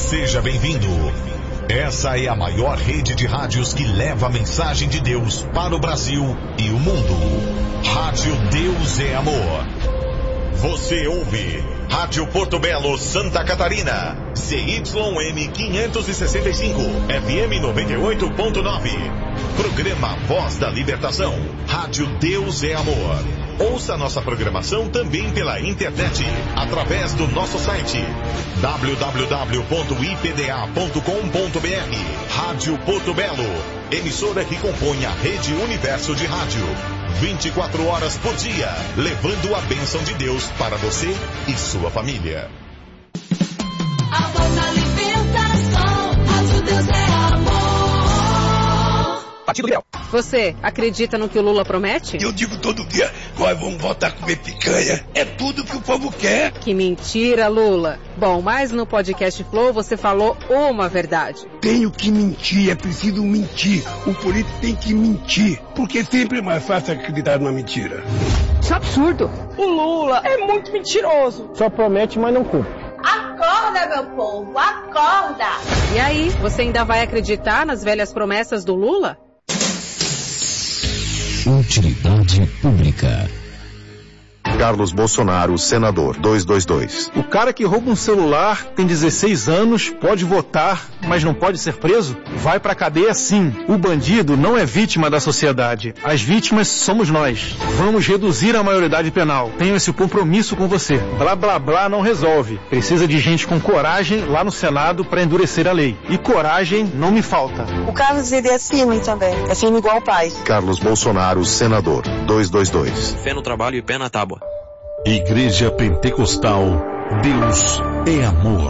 Seja bem-vindo. Essa é a maior rede de rádios que leva a mensagem de Deus para o Brasil e o mundo. Rádio Deus é Amor. Você ouve Rádio Porto Belo, Santa Catarina, CYM 565, FM 98.9. Programa Voz da Libertação. Rádio Deus é Amor. Ouça nossa programação também pela internet, através do nosso site www.ipda.com.br. Rádio Porto Belo, emissora que compõe a Rede Universo de Rádio. 24 horas por dia, levando a bênção de Deus para você e sua família. A voz da libertação, Rádio Deus é Amor. Partido Ideal. Você acredita no que o Lula promete? Eu digo todo dia, nós vamos voltar a comer picanha. É tudo que o povo quer. Que mentira, Lula. Bom, mas no podcast Flow você falou uma verdade. Tenho que mentir, é preciso mentir. O político tem que mentir, porque sempre é mais fácil acreditar numa mentira. Isso é absurdo. O Lula é muito mentiroso. Só promete, mas não cumpre. Acorda, meu povo, acorda. E aí, você ainda vai acreditar nas velhas promessas do Lula? Utilidade pública. Carlos Bolsonaro, senador, 222. O cara que rouba um celular, tem 16 anos, pode votar, mas não pode ser preso? Vai pra cadeia sim. O bandido não é vítima da sociedade. As vítimas somos nós. Vamos reduzir a maioridade penal. Tenho esse compromisso com você. Blá blá blá não resolve. Precisa de gente com coragem lá no Senado pra endurecer a lei. E coragem não me falta. O Carlos ele é firme também. É firme igual o pai. Carlos Bolsonaro, senador, 222. Fé no trabalho e pé na tábua. Igreja Pentecostal, Deus é Amor.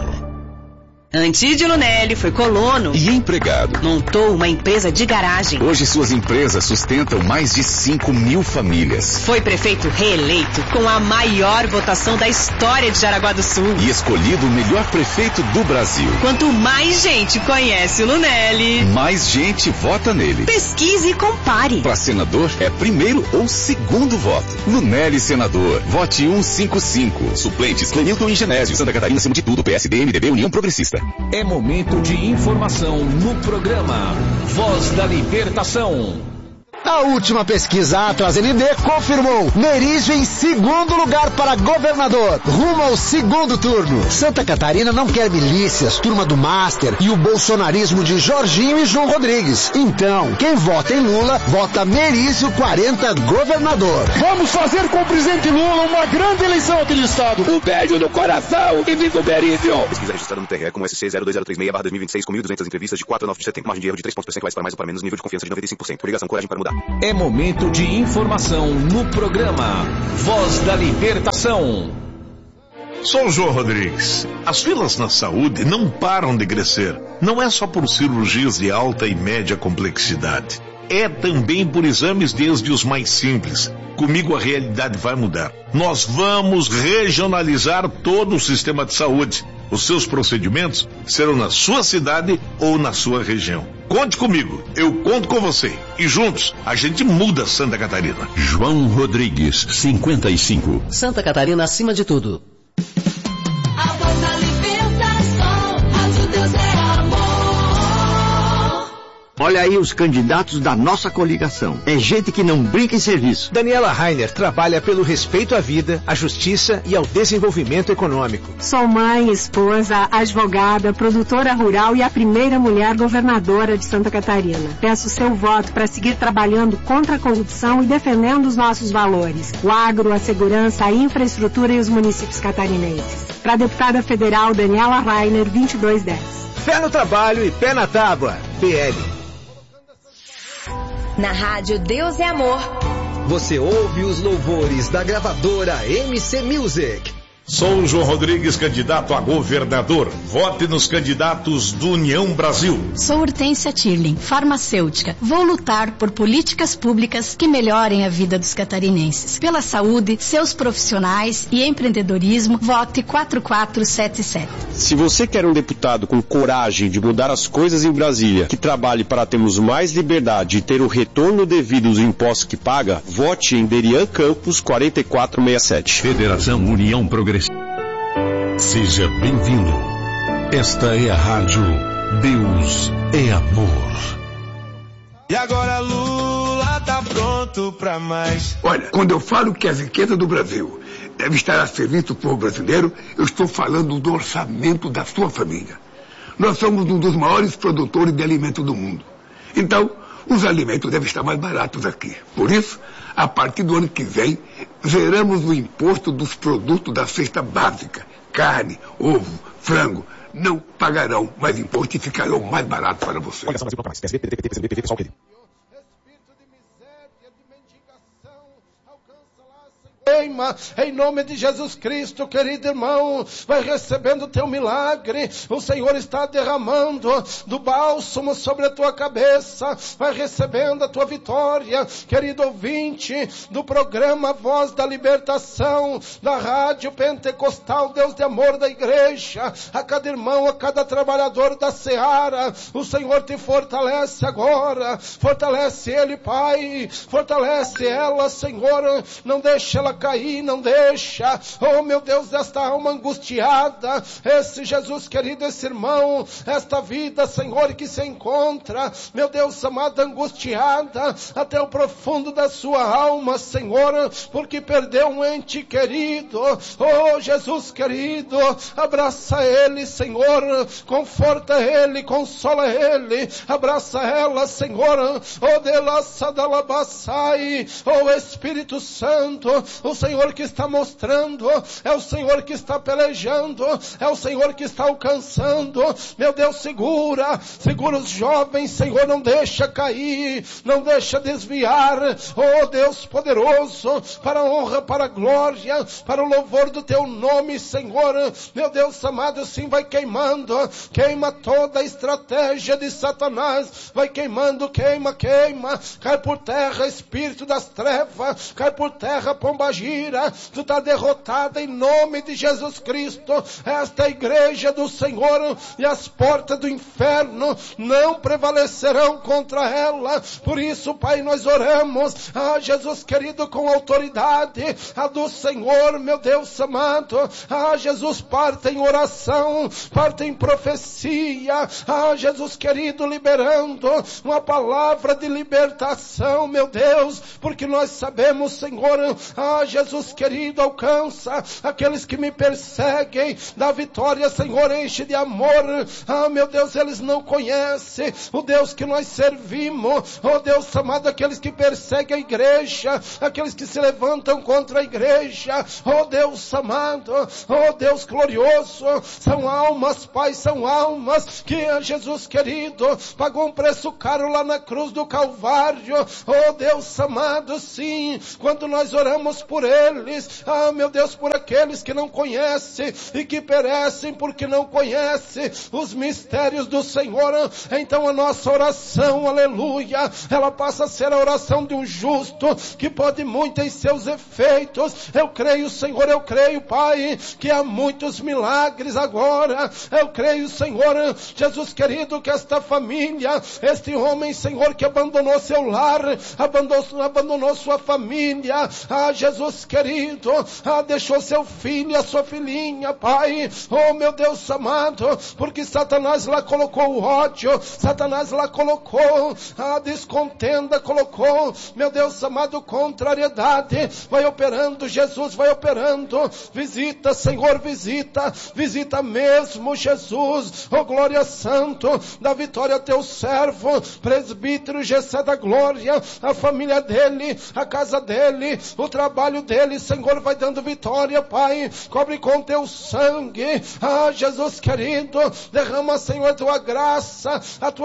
Antídio Lunelli foi colono e empregado. Montou uma empresa de garagem. Hoje suas empresas sustentam mais de 5.000 famílias. Foi prefeito reeleito com a maior votação da história de Jaraguá do Sul. E escolhido o melhor prefeito do Brasil. Quanto mais gente conhece o Lunelli, mais gente vota nele. Pesquise e compare. Para senador é primeiro ou segundo voto. Lunelli senador. Vote 155. Suplentes Clenilton e Genésio. Santa Catarina acima de tudo. PSD, MDB, União Progressista. É momento de informação no programa Voz da Libertação. A última pesquisa AtlasND confirmou Merizio em segundo lugar para governador, rumo ao segundo turno. Santa Catarina não quer milícias, turma do Master e o bolsonarismo de Jorginho e João Rodrigues. Então, quem vota em Lula, vota Merizio 40 governador. Vamos fazer com o presidente Lula uma grande eleição aqui no estado. Um beijo no coração e viva o Merizio. Pesquisa registrada no TRE com SC02036/2026 com 1.200 entrevistas de 4 a 9 de setembro. Margem de erro de 3 pontos percentuais para mais ou para menos, nível de confiança de 95%. Obrigação, coragem para mudar. É momento de informação no programa Voz da Libertação. Sou João Rodrigues. As filas na saúde não param de crescer. Não é só por cirurgias de alta e média complexidade. É também por exames desde os mais simples. Comigo a realidade vai mudar. Nós vamos regionalizar todo o sistema de saúde. Os seus procedimentos serão na sua cidade ou na sua região. Conte comigo, eu conto com você. E juntos, a gente muda Santa Catarina. João Rodrigues, 55. Santa Catarina acima de tudo. A voz da libertação, Rádio Deus é Amor. Olha aí os candidatos da nossa coligação. É gente que não brinca em serviço. Daniela Rainer trabalha pelo respeito à vida, à justiça e ao desenvolvimento econômico. Sou mãe, esposa, advogada, produtora rural e a primeira mulher governadora de Santa Catarina. Peço seu voto para seguir trabalhando contra a corrupção e defendendo os nossos valores. O agro, a segurança, a infraestrutura e os municípios catarinenses. Para a deputada federal Daniela Rainer, 2210. Pé no trabalho e pé na tábua. PL. Na rádio Deus é Amor. Você ouve os louvores da gravadora MC Music. Sou João Rodrigues, candidato a governador. Vote nos candidatos do União Brasil. Sou Hortência Tirling, farmacêutica. Vou lutar por políticas públicas que melhorem a vida dos catarinenses. Pela saúde, seus profissionais e empreendedorismo, vote 4477. Se você quer um deputado com coragem de mudar as coisas em Brasília, que trabalhe para termos mais liberdade e ter o retorno devido dos impostos que paga, vote em Derian Campos 4467. Federação União Progressista. Seja bem-vindo. Esta é a rádio Deus é Amor. E agora Lula tá pronto pra mais. Olha, quando eu falo que as riquezas do Brasil devem estar a serviço do povo brasileiro, eu estou falando do orçamento da sua família. Nós somos um dos maiores produtores de alimentos do mundo. Então, os alimentos devem estar mais baratos aqui. Por isso, a partir do ano que vem, zeramos o imposto dos produtos da cesta básica. Carne, ovo, frango. Não pagarão mais imposto e ficarão mais baratos para você. Em nome de Jesus Cristo, querido irmão, vai recebendo o teu milagre. O Senhor está derramando do bálsamo sobre a tua cabeça. Vai recebendo a tua vitória, querido ouvinte do programa Voz da Libertação, da Rádio Pentecostal Deus de Amor da Igreja. A cada irmão, a cada trabalhador da seara, o Senhor te fortalece agora. Fortalece ele, Pai. Fortalece ela, Senhor. Não deixa ela cair, não deixa, oh meu Deus, esta alma angustiada, esse Jesus querido, esse irmão, esta vida, Senhor, que se encontra, meu Deus amado, angustiada, até o profundo da sua alma, Senhor, porque perdeu um ente querido, oh Jesus querido, abraça ele, Senhor, conforta ele, consola ele, abraça ela, Senhor, oh delaça dalabaçai, oh Espírito Santo, o Senhor que está mostrando, é o Senhor que está pelejando, é o Senhor que está alcançando, meu Deus, segura os jovens, Senhor, não deixa cair, não deixa desviar, oh Deus poderoso, para a honra, para a glória, para o louvor do teu nome, Senhor, meu Deus amado, sim, vai queimando, queima toda a estratégia de Satanás, vai queimando, queima, cai por terra, espírito das trevas, cai por terra, pomba gira, tu está derrotada em nome de Jesus Cristo. Esta é a igreja do Senhor e as portas do inferno não prevalecerão contra ela. Por isso, Pai, nós oramos a Jesus querido com autoridade, a do Senhor, meu Deus amado, a Jesus, parte em oração, parte em profecia, a Jesus querido liberando uma palavra de libertação, meu Deus, porque nós sabemos, Senhor, Jesus querido, alcança aqueles que me perseguem, da vitória, Senhor, enche de amor, meu Deus, eles não conhecem o Deus que nós servimos, oh Deus amado, aqueles que perseguem a igreja, aqueles que se levantam contra a igreja, oh Deus amado, oh Deus glorioso, são almas, Pai, são almas que Jesus querido pagou um preço caro lá na cruz do Calvário, oh Deus amado, sim, quando nós oramos por eles, meu Deus, por aqueles que não conhecem e que perecem porque não conhecem os mistérios do Senhor, então a nossa oração, aleluia, ela passa a ser a oração de um justo, que pode muito em seus efeitos. Eu creio, Senhor, eu creio, Pai, que há muitos milagres agora, eu creio, Senhor, Jesus querido, que esta família, este homem, Senhor, que abandonou seu lar, abandonou sua família, Jesus querido, deixou seu filho, a sua filhinha, Pai, oh meu Deus amado, porque Satanás lá colocou o ódio, Satanás lá colocou a descontenda, colocou, meu Deus amado, contrariedade, vai operando, Jesus vai operando, visita, Senhor, visita mesmo, Jesus, oh glória santo, dá vitória a teu servo, presbítero Gessé da glória, a família dele, a casa dele, o trabalho dele, Senhor, vai dando vitória, Pai, cobre com teu sangue, Jesus querido, derrama, Senhor, a tua graça,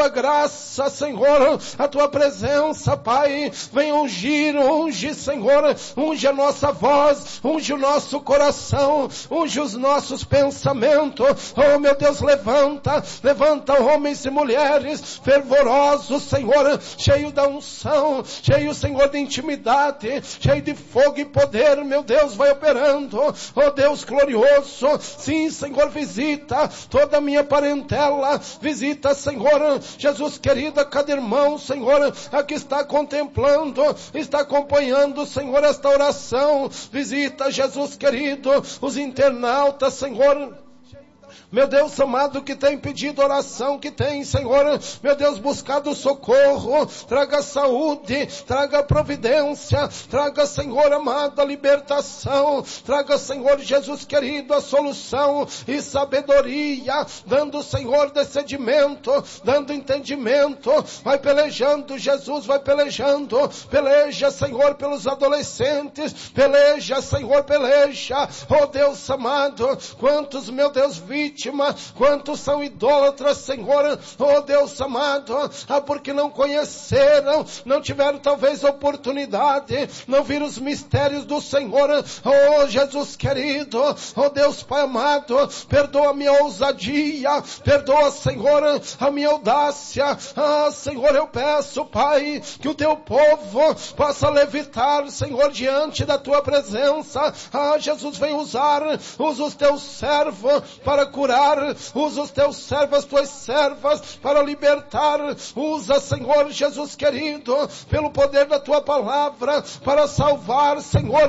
Senhor, a tua presença, Pai, vem unge, Senhor, unge a nossa voz, unge o nosso coração, unge os nossos pensamentos, oh meu Deus, levanta homens e mulheres fervorosos, Senhor, cheio da unção, cheio, Senhor, de intimidade, cheio de fogo e poder, meu Deus, vai operando, oh Deus glorioso, sim, Senhor, visita toda a minha parentela, visita, Senhor, Jesus querido, cada irmão, Senhor, aqui está contemplando, está acompanhando, Senhor, esta oração, visita, Jesus querido, os internautas, Senhor, meu Deus amado, que tem pedido oração, que tem, Senhor, meu Deus, buscado socorro, traga saúde, traga providência, traga, Senhor amado, a libertação, traga, Senhor Jesus querido, a solução e sabedoria, dando, Senhor, discernimento, dando entendimento, vai pelejando, Jesus, vai pelejando, peleja, Senhor, pelos adolescentes, peleja, Senhor, peleja, oh Deus amado, quantos, meu Deus, vítimas, quantos são idólatras, Senhor, oh Deus amado, porque não conheceram, não tiveram talvez oportunidade, não viram os mistérios do Senhor, oh Jesus querido, oh Deus Pai amado, perdoa a minha ousadia, perdoa, Senhor, a minha audácia, Senhor, eu peço, Pai, que o teu povo possa levitar, Senhor, diante da tua presença, Jesus, vem usa os teus servos para curar, usa os teus servos, as tuas servas para libertar, usa, Senhor Jesus querido, pelo poder da tua palavra, para salvar, Senhor,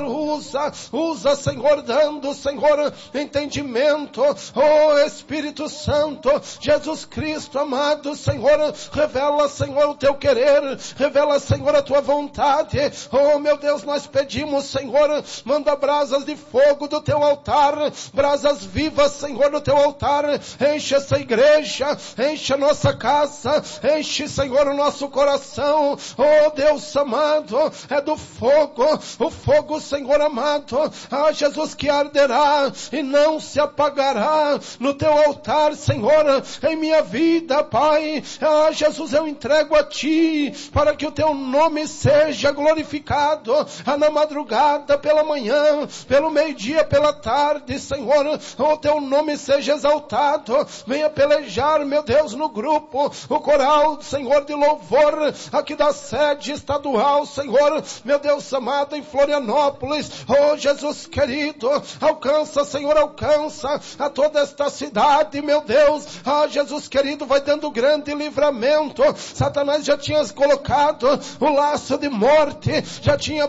usa, Senhor, dando, Senhor, entendimento, oh Espírito Santo, Jesus Cristo amado, Senhor, revela, Senhor, o teu querer, revela, Senhor, a tua vontade, oh meu Deus, nós pedimos, Senhor, manda brasas de fogo do teu altar, brasas vivas, Senhor, do teu altar, enche essa igreja, enche a nossa casa, enche, Senhor, o nosso coração, oh Deus amado, é do fogo, o fogo, Senhor amado, Jesus, que arderá e não se apagará no teu altar, Senhor, em minha vida, Pai, Jesus, eu entrego a ti, para que o teu nome seja glorificado, na madrugada, pela manhã, pelo meio-dia, pela tarde, Senhor, o teu nome seja exaltado, venha pelejar, meu Deus, no grupo, o coral, Senhor, de louvor, aqui da sede estadual, Senhor, meu Deus amado, em Florianópolis, oh Jesus querido, alcança, Senhor, alcança a toda esta cidade, meu Deus, Jesus querido, vai dando grande livramento, Satanás já tinha colocado o laço de morte, já tinha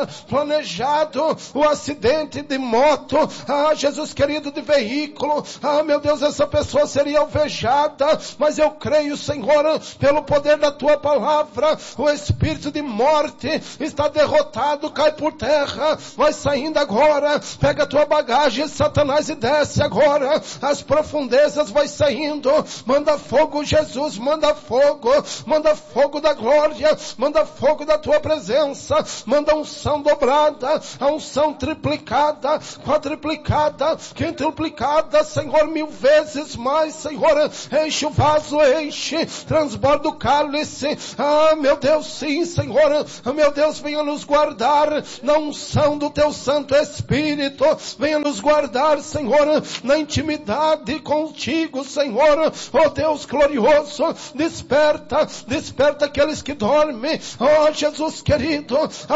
planejado o acidente de moto, Jesus querido, de veículo, meu Deus, essa pessoa seria alvejada, mas eu creio, Senhor, pelo poder da tua palavra, o espírito de morte está derrotado, cai por terra, vai saindo agora, pega a tua bagagem, Satanás, e desce agora, as profundezas, vai saindo, manda fogo, Jesus, manda fogo da glória, manda fogo da tua presença, manda unção dobrada, a unção triplicada, quadriplicada, quintuplicada, Senhor, 1000 vezes mais, Senhor, enche o vaso, enche, transborda o cálice, meu Deus, sim, Senhor, meu Deus, venha nos guardar na unção do teu Santo Espírito, venha nos guardar, Senhor, na intimidade contigo, Senhor, oh Deus glorioso, desperta aqueles que dormem, oh Jesus querido,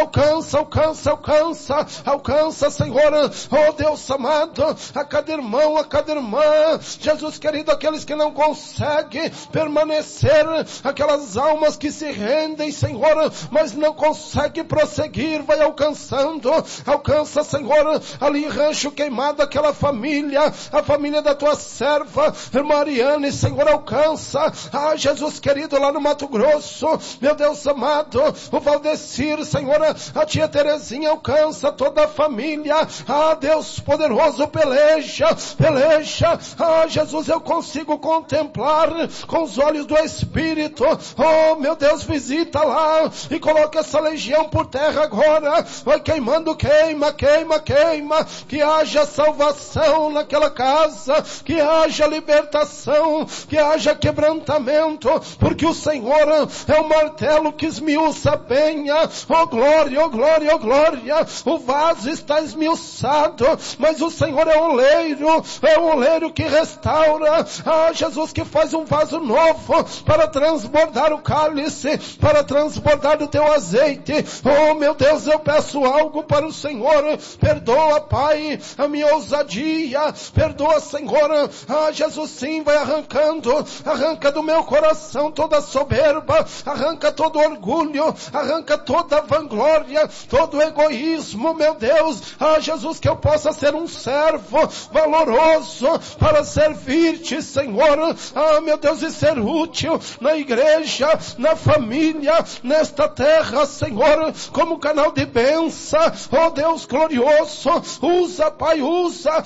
alcança, Senhor, oh Deus amado, a cada irmão, a cada irmã, Jesus querido, aqueles que não conseguem permanecer, aquelas almas que se rendem, Senhor, mas não conseguem prosseguir, vai alcançando, alcança, Senhor, ali Rancho Queimado, aquela família, a família da tua serva, irmã Ariane, Senhor, alcança, Jesus querido, lá no Mato Grosso, meu Deus amado, o Valdecir, Senhor, a tia Terezinha, alcança toda a família, Deus poderoso, peleja, Jesus, eu consigo contemplar com os olhos do Espírito, oh meu Deus, visita lá e coloca essa legião por terra agora, vai queimando, queima, que haja salvação naquela casa, que haja libertação, que haja quebrantamento, porque o Senhor é o martelo que esmiuça a penha, oh glória, o vaso está esmiuçado, mas o Senhor é um oleiro que restaura, Jesus, que faz um vaso novo para transbordar o cálice, para transbordar o teu azeite, oh meu Deus, eu peço algo para o Senhor, perdoa, Pai, a minha ousadia, perdoa, Senhor, Jesus, sim, vai arranca do meu coração toda soberba, arranca todo orgulho, arranca toda vanglória, todo egoísmo, meu Deus, Jesus, que eu possa ser um servo valoroso, para servir-te, Senhor, meu Deus, e ser útil na igreja, na família, nesta terra, Senhor, como canal de bênção. Deus glorioso, usa, Pai, usa,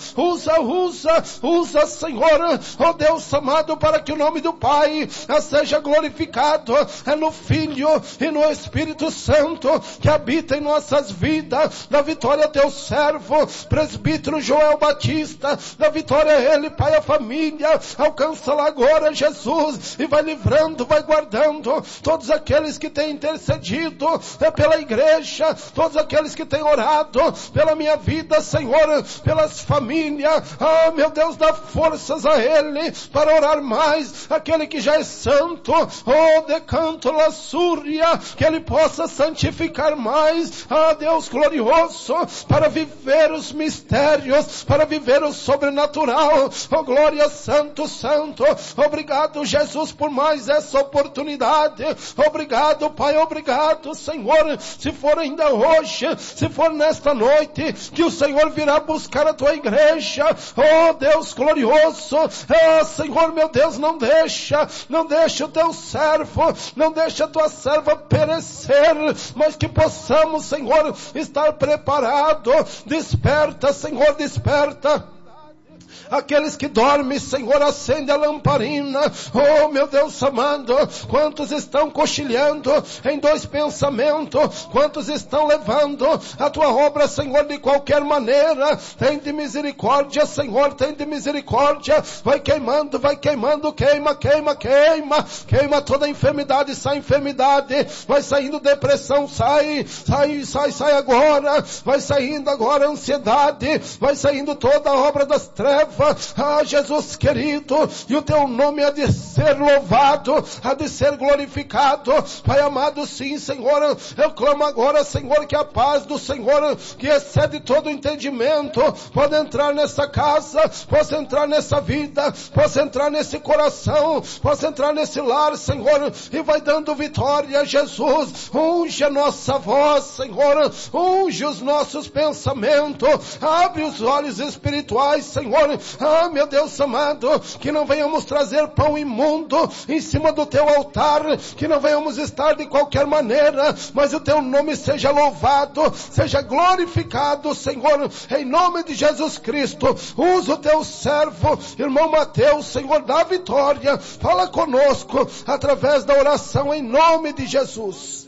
Senhor, Deus amado, para que o nome do Pai seja glorificado no Filho e no Espírito Santo, que habita em nossas vidas. Da vitória teu servo, presbítero Joel Batista, da vitória ele, Pai, a família, alcança lá agora, Jesus, e vai livrando, vai guardando todos aqueles que têm intercedido pela igreja, todos aqueles que têm orado pela minha vida, Senhor, pelas famílias. Meu Deus, dá forças a ele para orar mais, aquele que já é santo, decanto la súria, que ele possa santificar mais, Deus glorioso, para viver os mistérios, para viver o sobrenatural. Glória, santo, santo. Obrigado, Jesus, por mais essa oportunidade. Obrigado, Pai, obrigado, Senhor. Se for ainda hoje, se for nesta noite, que o Senhor virá buscar a tua igreja, Deus glorioso, Senhor, meu Deus, não deixa o teu servo, não deixa a tua serva perecer, mas que possamos, Senhor, estar preparado. Desperta, Senhor, desperta aqueles que dormem, Senhor, acende a lamparina. Meu Deus amado, quantos estão cochilhando em dois pensamentos, quantos estão levando a tua obra, Senhor, de qualquer maneira. Tem de misericórdia, Senhor, tem de misericórdia. Vai queimando, queima toda enfermidade, sai enfermidade, vai saindo depressão, sai agora, vai saindo agora ansiedade, vai saindo toda a obra das trevas. Jesus querido, e o teu nome há de ser louvado, há de ser glorificado, Pai amado. Sim, Senhor, eu clamo agora, Senhor, que a paz do Senhor, que excede todo entendimento, pode entrar nessa casa, possa entrar nessa vida, possa entrar nesse coração, possa entrar nesse lar, Senhor, e vai dando vitória. Jesus, unge a nossa voz, Senhor, unge os nossos pensamentos, abre os olhos espirituais, Senhor. Meu Deus amado, que não venhamos trazer pão imundo em cima do teu altar, que não venhamos estar de qualquer maneira, mas o teu nome seja louvado, seja glorificado, Senhor, em nome de Jesus Cristo. Usa o teu servo, irmão Mateus, Senhor, dá vitória, fala conosco através da oração em nome de Jesus.